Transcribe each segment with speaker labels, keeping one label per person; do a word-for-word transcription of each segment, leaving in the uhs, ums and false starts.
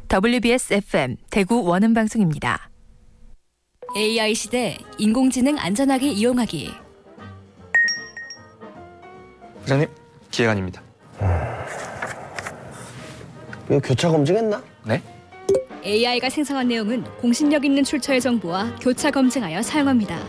Speaker 1: 더블유비에스 에프엠 대구 원음방송입니다.
Speaker 2: 에이아이 시대 인공지능 안전하게 이용하기.
Speaker 3: 부장님, 기획안입니다.
Speaker 4: 이거 교차 검증했나?
Speaker 3: 네?
Speaker 2: 에이아이가 생성한 내용은 공신력 있는 출처의 정보와 교차 검증하여 사용합니다.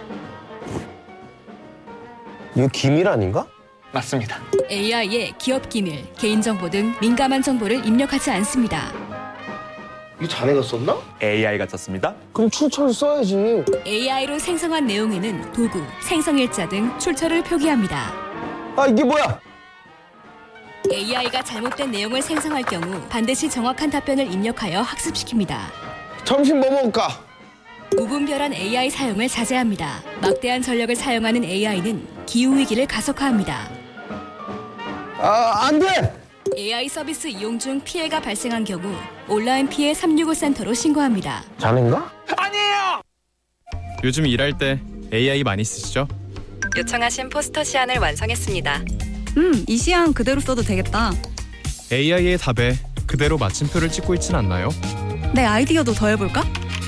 Speaker 4: 이거 기밀 아닌가?
Speaker 3: 맞습니다.
Speaker 2: 에이아이에 기업 기밀, 개인정보 등 민감한 정보를 입력하지 않습니다.
Speaker 4: 이거 자네가 썼나?
Speaker 3: 에이아이가 썼습니다.
Speaker 4: 그럼 출처를 써야지.
Speaker 2: 에이아이로 생성한 내용에는 도구, 생성일자 등 출처를 표기합니다.
Speaker 4: 아, 이게 뭐야?
Speaker 2: 에이아이가 잘못된 내용을 생성할 경우 반드시 정확한 답변을 입력하여 학습시킵니다.
Speaker 4: 점심 뭐 먹을까?
Speaker 2: 무분별한 에이아이 사용을 자제합니다. 막대한 전력을 사용하는 에이아이는 기후위기를 가속화합니다.
Speaker 4: 아, 안 돼!
Speaker 2: 에이아이 서비스 이용 중 피해가 발생한 경우 온라인 피해 삼육오 센터로 신고합니다.
Speaker 4: 자네인가?
Speaker 3: 아니에요!
Speaker 5: 요즘 일할 때 에이아이 많이 쓰시죠?
Speaker 1: 요청하신 포스터 시안을 완성했습니다.
Speaker 6: 음, 이 시안 그대로 써도 되겠다.
Speaker 5: 에이아이의 답에 그대로 마침표를 찍고 있진 않나요?
Speaker 6: 내 아이디어도 더해볼까?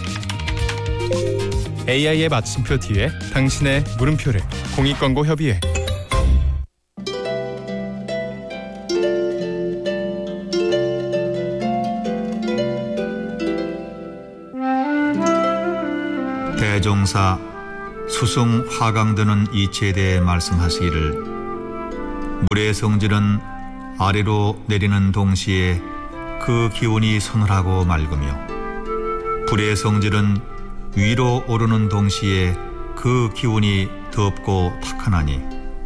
Speaker 5: 에이아이의 마침표 뒤에 당신의 물음표를 공익광고협의회.
Speaker 7: 대종사 수승 화강드는 이치에 대해 말씀하시기를 물의 성질은 아래로 내리는 동시에 그 기운이 서늘하고 맑으며 불의 성질은 위로 오르는 동시에 그 기운이 덥고 탁하나니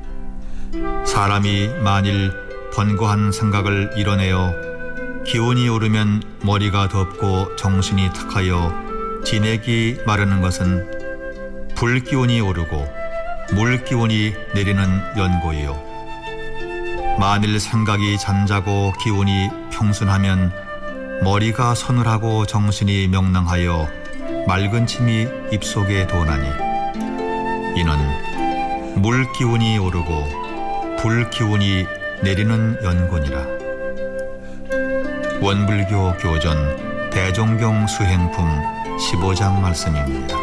Speaker 7: 사람이 만일 번거한 생각을 이뤄내어 기운이 오르면 머리가 덥고 정신이 탁하여 지내기 마르는 것은 불기운이 오르고 물기운이 내리는 연고이요 만일 생각이 잔자고 기운이 평순하면 머리가 서늘하고 정신이 명랑하여 맑은 침이 입속에 도나니 이는 물기운이 오르고 불기운이 내리는 연고니라. 원불교 교전 대종경 수행품 십오 장 말씀입니다.